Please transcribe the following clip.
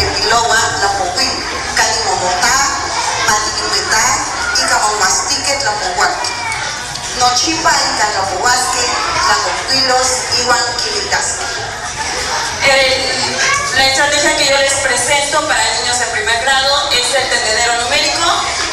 Ilowa, la Poquín, Calimomotá, Maliquimeta, Ica Omastiquet, la Pohuarqui. Nochipa, Ica la Pohuasque, la Coquilos, Iwan Quimitas. La estrategia que yo les presento para niños de primer grado es el tendedero numérico.